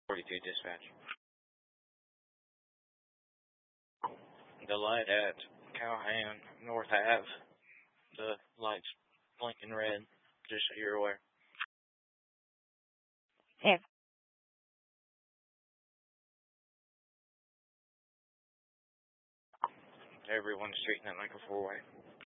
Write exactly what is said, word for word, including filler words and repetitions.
forty-two dispatch. The light at Calhoun North Ave, the light's blinking red, just so you're aware. Yeah. Everyone's treating it like a four-way.